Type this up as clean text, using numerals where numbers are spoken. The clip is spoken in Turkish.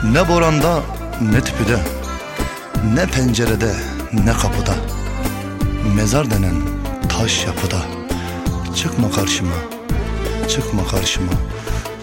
Ne boranda ne tüpüde, ne pencerede ne kapıda, mezar denen taş yapıda. Çıkma karşıma, çıkma karşıma.